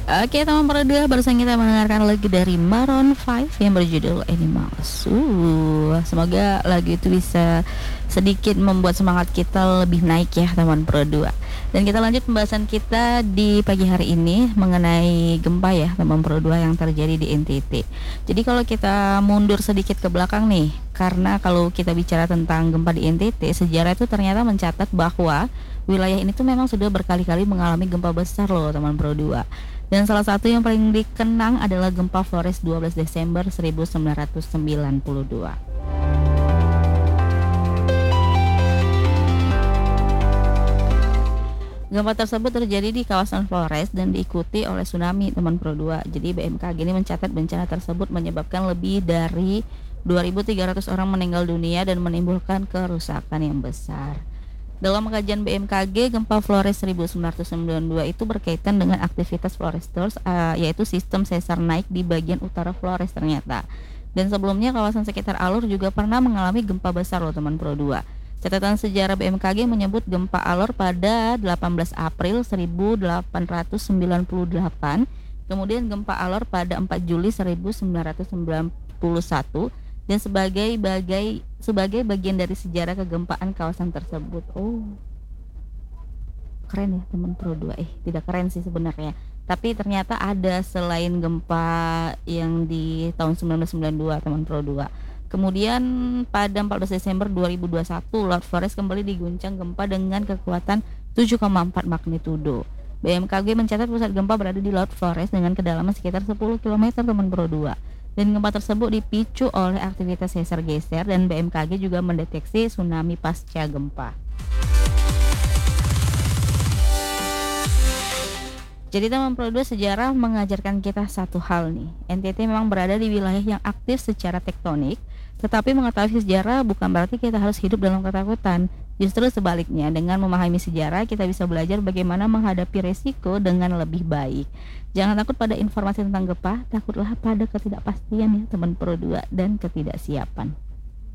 Oke teman Pro 2, barusan kita mendengarkan lagu dari Maroon 5 yang berjudul Animals. Semoga lagu itu bisa sedikit membuat semangat kita lebih naik ya teman Pro 2. Dan kita lanjut pembahasan kita di pagi hari ini mengenai gempa ya teman Pro 2 yang terjadi di NTT. Jadi kalau kita mundur sedikit ke belakang nih, karena kalau kita bicara tentang gempa di NTT, sejarah itu ternyata mencatat bahwa wilayah ini tuh memang sudah berkali-kali mengalami gempa besar loh teman Pro 2. Dan salah satu yang paling dikenang adalah gempa Flores 12 Desember 1992. Gempa tersebut terjadi di kawasan Flores dan diikuti oleh tsunami teman Pro 2. Jadi BMKG ini mencatat bencana tersebut menyebabkan lebih dari 2.300 orang meninggal dunia dan menimbulkan kerusakan yang besar. Dalam kajian BMKG, gempa Flores 1992 itu berkaitan dengan aktivitas Flores Tours, yaitu sistem sesar naik di bagian utara Flores ternyata. Dan sebelumnya kawasan sekitar Alor juga pernah mengalami gempa besar loh teman Pro 2. Catatan sejarah BMKG menyebut gempa Alor pada 18 April 1898, kemudian gempa Alor pada 4 Juli 1991, dan sebagai bagian dari sejarah kegempaan kawasan tersebut. Keren ya teman Pro 2. Tidak keren sih sebenarnya. Tapi ternyata ada selain gempa yang di tahun 1992 teman Pro 2. Kemudian pada 14 Desember 2021, Laut Flores kembali diguncang gempa dengan kekuatan 7,4 magnitudo. BMKG mencatat pusat gempa berada di Laut Flores dengan kedalaman sekitar 10 km teman Pro 2. Dan gempa tersebut dipicu oleh aktivitas sesar geser, dan BMKG juga mendeteksi tsunami pasca gempa. Jadi teman Pro 2, sejarah mengajarkan kita satu hal nih. NTT memang berada di wilayah yang aktif secara tektonik, tetapi mengetahui sejarah bukan berarti kita harus hidup dalam ketakutan. Justru sebaliknya, dengan memahami sejarah kita bisa belajar bagaimana menghadapi resiko dengan lebih baik. Jangan takut pada informasi tentang gempa, takutlah pada ketidakpastian ya teman Pro 2 dan ketidaksiapan.